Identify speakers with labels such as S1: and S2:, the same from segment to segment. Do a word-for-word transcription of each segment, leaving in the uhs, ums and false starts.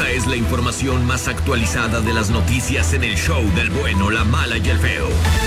S1: Esta es la información más actualizada de las noticias en el show del bueno, la mala y el feo.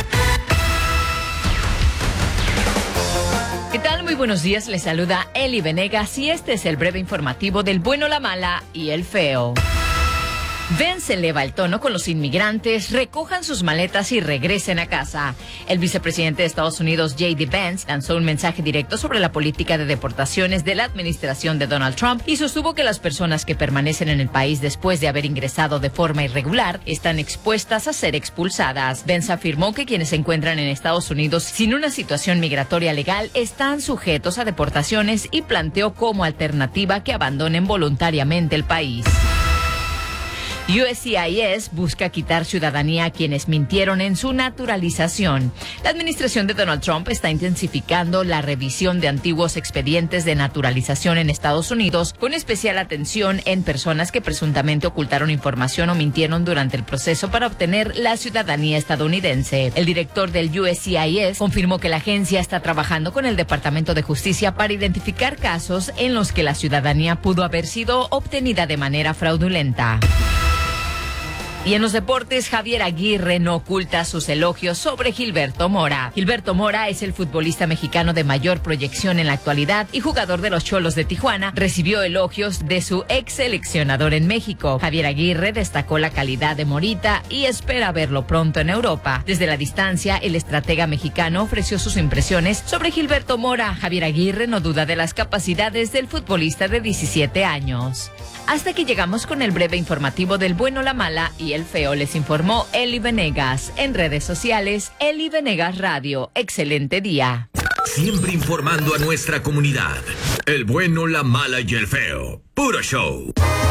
S2: ¿Qué tal? Muy buenos días, les saluda Eli Venegas y este es el breve informativo del bueno, la mala y el feo. Vence eleva el tono con los inmigrantes, recojan sus maletas y regresen a casa. El vicepresidente de Estados Unidos, J D Vance, lanzó un mensaje directo sobre la política de deportaciones de la administración de Donald Trump y sostuvo que las personas que permanecen en el país después de haber ingresado de forma irregular están expuestas a ser expulsadas. Vance afirmó que quienes se encuentran en Estados Unidos sin una situación migratoria legal están sujetos a deportaciones y planteó como alternativa que abandonen voluntariamente el país. U S C I S busca quitar ciudadanía a quienes mintieron en su naturalización. La administración de Donald Trump está intensificando la revisión de antiguos expedientes de naturalización en Estados Unidos, con especial atención en personas que presuntamente ocultaron información o mintieron durante el proceso para obtener la ciudadanía estadounidense. El director del U S C I S confirmó que la agencia está trabajando con el Departamento de Justicia para identificar casos en los que la ciudadanía pudo haber sido obtenida de manera fraudulenta. Y en los deportes, Javier Aguirre no oculta sus elogios sobre Gilberto Mora. Gilberto Mora es el futbolista mexicano de mayor proyección en la actualidad y jugador de los Xolos de Tijuana. Recibió elogios de su ex seleccionador en México. Javier Aguirre destacó la calidad de Morita y espera verlo pronto en Europa. Desde la distancia, el estratega mexicano ofreció sus impresiones sobre Gilberto Mora. Javier Aguirre no duda de las capacidades del futbolista de diecisiete años. Hasta aquí llegamos con el breve informativo del bueno, la mala y el feo. Les informó Eli Venegas. En redes sociales, Eli Venegas Radio. Excelente día.
S1: Siempre informando a nuestra comunidad. El bueno, la mala y el feo. Puro show.